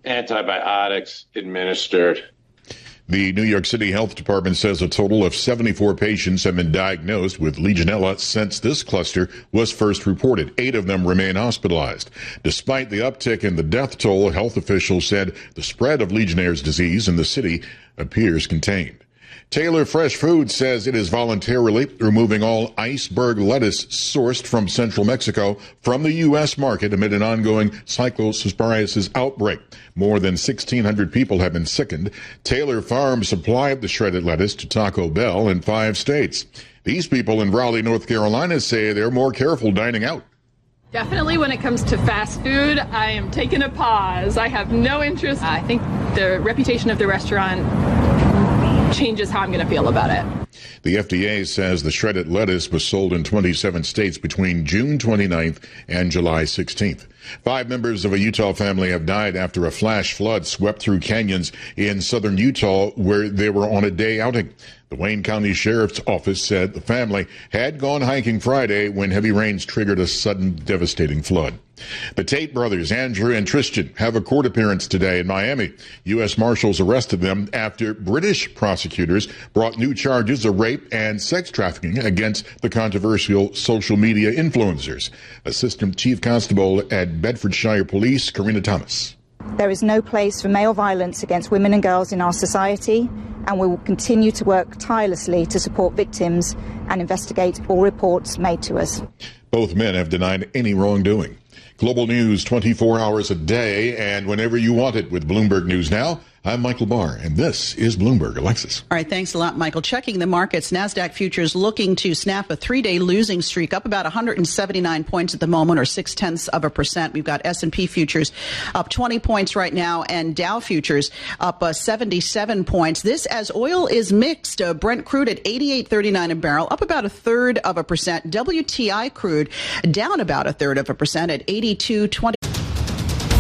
antibiotics administered. The New York City Health Department says a total of 74 patients have been diagnosed with Legionella since this cluster was first reported. 8 of them remain hospitalized. Despite the uptick in the death toll, health officials said the spread of Legionnaire's disease in the city appears contained. Taylor Fresh Foods says it is voluntarily removing all iceberg lettuce sourced from central Mexico from the U.S. market amid an ongoing cyclosporiasis outbreak. More than 1,600 people have been sickened. Taylor Farms supplied the shredded lettuce to Taco Bell in 5 states. These people in Raleigh, North Carolina say they're more careful dining out. Definitely when it comes to fast food, I am taking a pause. I have no interest. I think the reputation of the restaurant changes how I'm going to feel about it. The FDA says the shredded lettuce was sold in 27 states between June 29th and July 16th. 5 members of a Utah family have died after a flash flood swept through canyons in southern Utah where they were on a day outing. The Wayne County Sheriff's Office said the family had gone hiking Friday when heavy rains triggered a sudden devastating flood. The Tate brothers, Andrew and Tristan, have a court appearance today in Miami. U.S. Marshals arrested them after British prosecutors brought new charges of rape and sex trafficking against the controversial social media influencers. Assistant Chief Constable at Bedfordshire Police, Karina Thomas. There is no place for male violence against women and girls in our society, and we will continue to work tirelessly to support victims and investigate all reports made to us. Both men have denied any wrongdoing. Global news 24 hours a day and whenever you want it with Bloomberg News Now. I'm Michael Barr, and this is Bloomberg. Alexis. All right, thanks a lot, Michael. Checking the markets, NASDAQ futures looking to snap a 3-day losing streak, up about 179 points at the moment, or 0.6%. We've got S&P futures up 20 points right now, and Dow futures up 77 points. This as oil is mixed. Brent crude at $88.39 a barrel, up about 1/3%. WTI crude down about 1/3%, at $82.20.